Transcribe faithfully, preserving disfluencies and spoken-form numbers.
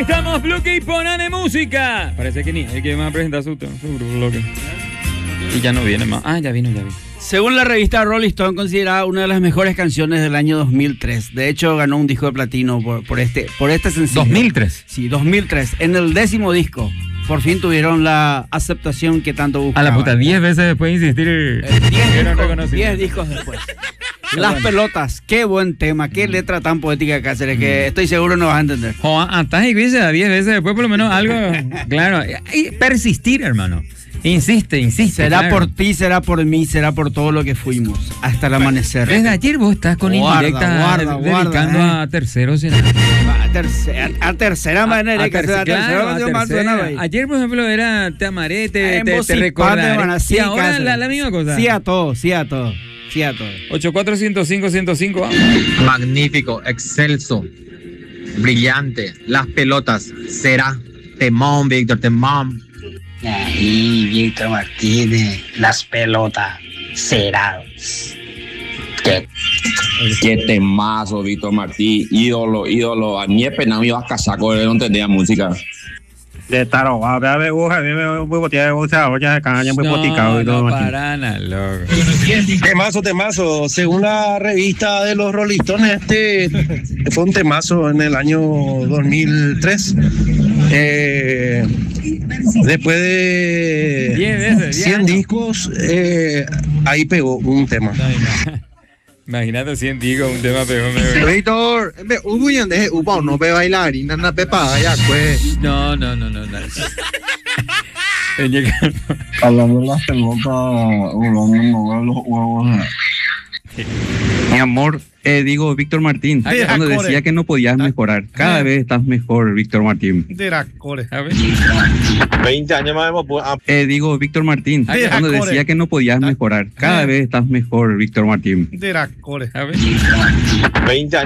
estamos, bloque y ponane música. Parece que ni hay que más presentar su, su bloque. Y ya no viene más. Ah, ya vino, ya vino. Según la revista Rolling Stone, considerada una de las mejores canciones del año dos mil tres. De hecho, ganó un disco de platino por, por este por este sencillo. ¿dos mil tres? Sí, dos mil tres. En el décimo disco, por fin tuvieron la aceptación que tanto buscaban. A la puta, diez veces después de insistir. Eh, diez, discos, diez discos después. Las pelotas, qué buen tema, qué letra tan poética, Cáceres, que estoy seguro no vas a entender. Joder, hasta y diez veces después, por lo menos algo. Claro, y persistir, hermano. Insiste, insiste. Será claro. por ti, será por mí, será por todo lo que fuimos. Hasta el amanecer. Desde ayer vos estás con guarda, indirecta guarda, dedicando guarda, eh. a terceros. ¿Será? A, tercera, a tercera manera. A, a, tercera, claro, a tercera. tercera. Ayer, por ejemplo, era te amaré, te, eh, te, te recordaré. Van, sí, y ahora Cáceres. la, la misma cosa. Sí a todo, sí a todo. Sí a todo. ocho cuatro cero cinco cero cinco. Magnífico, excelso, brillante. Las pelotas. Será. Temón, Víctor, temón. Ahí, Víctor Martínez, las pelotas, será. Qué, qué temazo, Víctor Martí, ídolo, ídolo. A mí es pena, me iba a casar con él, no entendía música. De taro, va a ver, me gusta, a mí me voy a botear, voy a botear de caña, muy boticado y todo. No, para nada, loco. Temazo, temazo. Según la revista de los Rolling Stones, este fue un temazo en el año dos mil tres. Eh, después de diez veces, cien discos, eh, ahí pegó un tema. Imagínate cien digo un tema pegó. Víctor, hubo un de hubo no ve bailarina na pepa ya pues. No, no, no, no, no. Hablando de las pelotas, hablando de los huevos. Mi amor, eh, digo Víctor Martín, De cuando acore. decía que no podías mejorar, cada vez estás mejor, Víctor Martín. De la core. veinte años más hemos Eh, digo Víctor Martín, De cuando acore. decía que no podías mejorar, cada vez estás mejor, Víctor Martín. De la core. veinte años.